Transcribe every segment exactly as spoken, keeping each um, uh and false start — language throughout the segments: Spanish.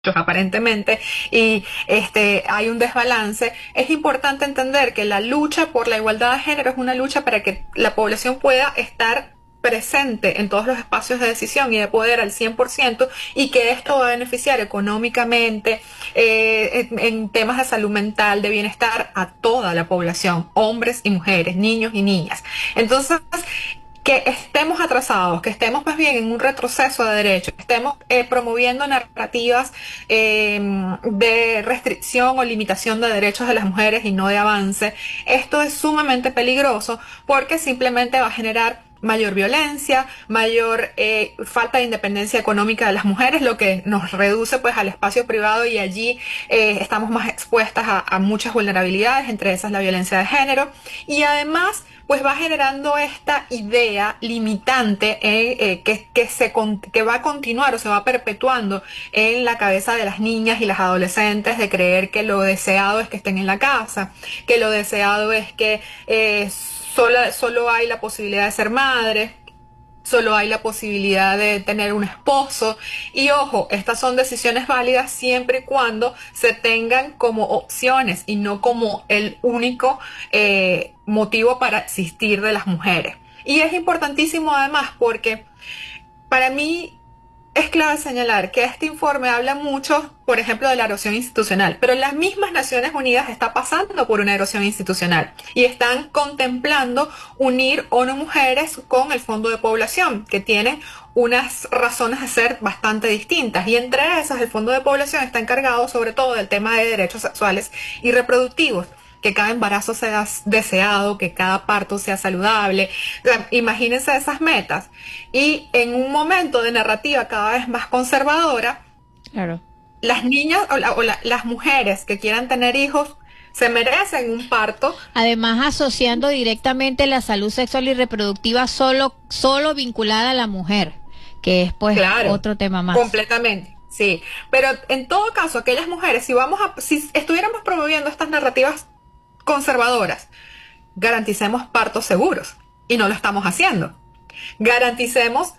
aparentemente, y este hay un desbalance. Es importante entender que la lucha por la igualdad de género es una lucha para que la población pueda estar presente en todos los espacios de decisión y de poder al cien por ciento, y que esto va a beneficiar económicamente, eh, en, en temas de salud mental, de bienestar a toda la población, hombres y mujeres, niños y niñas. Entonces, que estemos atrasados, que estemos más bien en un retroceso de derechos, que estemos eh, promoviendo narrativas eh, de restricción o limitación de derechos de las mujeres y no de avance, esto es sumamente peligroso porque simplemente va a generar mayor violencia, mayor eh, falta de independencia económica de las mujeres, lo que nos reduce pues al espacio privado, y allí eh, estamos más expuestas a, a muchas vulnerabilidades, entre esas la violencia de género, y además pues va generando esta idea limitante eh, eh, que, que, se, que va a continuar o se va perpetuando en la cabeza de las niñas y las adolescentes, de creer que lo deseado es que estén en la casa, que lo deseado es que eh, solo, solo hay la posibilidad de ser madre, solo hay la posibilidad de tener un esposo. Y ojo, estas son decisiones válidas siempre y cuando se tengan como opciones y no como el único eh, motivo para existir de las mujeres. Y es importantísimo además porque para mí es clave señalar que este informe habla mucho, por ejemplo, de la erosión institucional, pero las mismas Naciones Unidas está pasando por una erosión institucional y están contemplando unir ONU Mujeres con el Fondo de Población, que tiene unas razones de ser bastante distintas, y entre esas el Fondo de Población está encargado sobre todo del tema de derechos sexuales y reproductivos, que cada embarazo sea deseado, que cada parto sea saludable. O sea, imagínense esas metas. Y en un momento de narrativa cada vez más conservadora, claro, las niñas o, la, o la, las mujeres que quieran tener hijos se merecen un parto. Además, asociando directamente la salud sexual y reproductiva solo, solo vinculada a la mujer, que es pues claro, otro tema más. Completamente. Sí, pero en todo caso, aquellas mujeres, si vamos a, si estuviéramos promoviendo estas narrativas conservadoras, garanticemos partos seguros, y no lo estamos haciendo. Garanticemos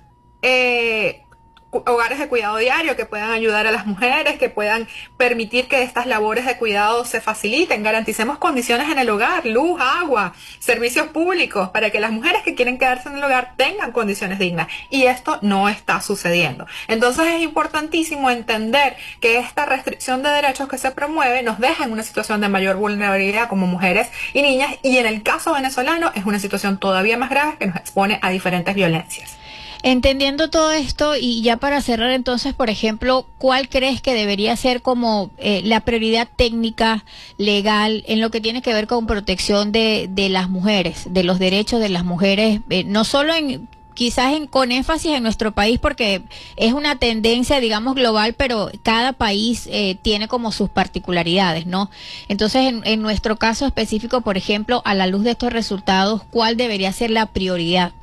eh, hogares de cuidado diario que puedan ayudar a las mujeres, que puedan permitir que estas labores de cuidado se faciliten. Garanticemos condiciones en el hogar, luz, agua, servicios públicos, para que las mujeres que quieren quedarse en el hogar tengan condiciones dignas. Y esto no está sucediendo. Entonces es importantísimo entender que esta restricción de derechos que se promueve nos deja en una situación de mayor vulnerabilidad como mujeres y niñas, y en el caso venezolano es una situación todavía más grave que nos expone a diferentes violencias. Entendiendo todo esto, y ya para cerrar entonces, por ejemplo, ¿cuál crees que debería ser como eh, la prioridad técnica, legal, en lo que tiene que ver con protección de, de las mujeres, de los derechos de las mujeres, eh, no solo en quizás en, con énfasis en nuestro país, porque es una tendencia, digamos, global, pero cada país eh, tiene como sus particularidades, ¿no? Entonces, en, en nuestro caso específico, por ejemplo, a la luz de estos resultados, ¿cuál debería ser la prioridad?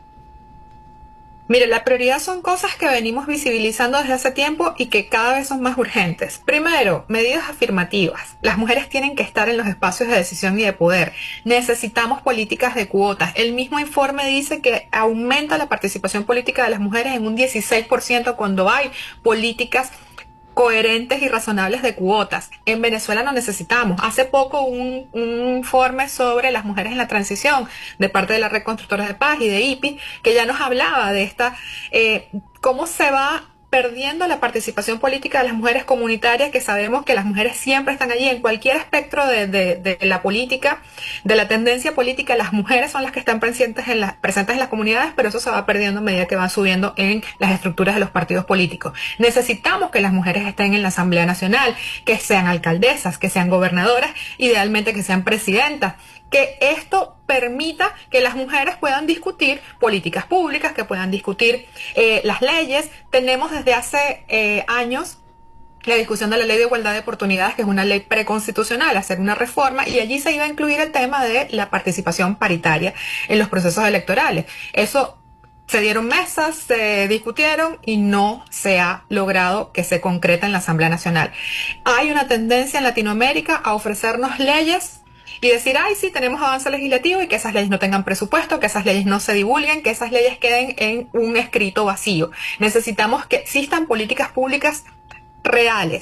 Mire, la prioridad son cosas que venimos visibilizando desde hace tiempo y que cada vez son más urgentes. Primero, medidas afirmativas. Las mujeres tienen que estar en los espacios de decisión y de poder. Necesitamos políticas de cuotas. El mismo informe dice que aumenta la participación política de las mujeres en un dieciséis por ciento cuando hay políticas coherentes y razonables de cuotas. En Venezuela no necesitamos. Hace poco un, un informe sobre las mujeres en la transición de parte de la Red Constructores de Paz y de I P I, que ya nos hablaba de esta, eh, cómo se va perdiendo la participación política de las mujeres comunitarias, que sabemos que las mujeres siempre están allí en cualquier espectro de, de, de la política, de la tendencia política. Las mujeres son las que están presentes en, las, presentes en las comunidades, pero eso se va perdiendo a medida que van subiendo en las estructuras de los partidos políticos. Necesitamos que las mujeres estén en la Asamblea Nacional, que sean alcaldesas, que sean gobernadoras, idealmente que sean presidentas, que esto permita que las mujeres puedan discutir políticas públicas, que puedan discutir eh, las leyes. Tenemos desde hace eh, años la discusión de la Ley de Igualdad de Oportunidades, que es una ley preconstitucional, hacer una reforma, y allí se iba a incluir el tema de la participación paritaria en los procesos electorales. Eso se dieron mesas, se discutieron y no se ha logrado que se concrete en la Asamblea Nacional. Hay una tendencia en Latinoamérica a ofrecernos leyes y decir, ay, sí, tenemos avance legislativo, y que esas leyes no tengan presupuesto, que esas leyes no se divulguen, que esas leyes queden en un escrito vacío. Necesitamos que existan políticas públicas reales.